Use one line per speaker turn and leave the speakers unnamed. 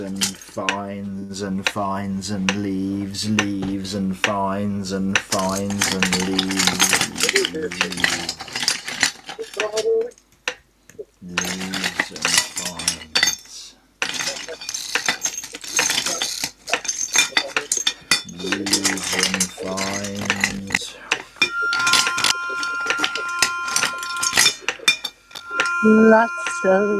and finds and finds and leaves, leaves and finds and finds and leaves, leaves and finds, leaves and finds.
Lots of